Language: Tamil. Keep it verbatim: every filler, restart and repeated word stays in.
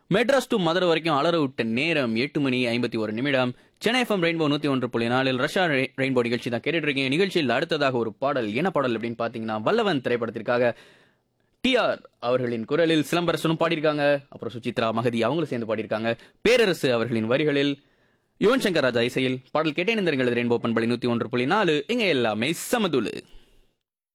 மெட்ராஸ் டு மதுரை வரைக்கும் அலற விட்ட நேரம் எட்டு மணி ஐம்பத்தி ஒரு நிமிடம். சென்னை எஃப்எம் ரெயின்போ நூத்தி ஒன்று புள்ளி நாலில் ரஷ்யா ரெ- ரெயின்போ நிகழ்ச்சி தான் கேட்டுட்டு இருக்கீங்க. நிகழ்ச்சியில் அடுத்ததாக ஒரு பாடல், என்ன பாடல் அப்படின்னு பாத்தீங்கன்னா வல்லவன் திரைப்படத்திற்காக டி ஆர் அவர்களின் குரலில் சிலம்பரசனும் பாடியிருக்காங்க. அப்புறம் சுசித்ரா மகதி அவங்களும் சேர்ந்து பாடியிருக்காங்க. பேரரசு அவர்களின் வரிகளில் யுவன் சங்கர் ராஜா இசையில் பாடல் கேட்டேன். இந்த ரெயின்போ பண்பலை நூத்தி ஒன்று புள்ளி நாலு இங்க எல்லாமே சமதுலு.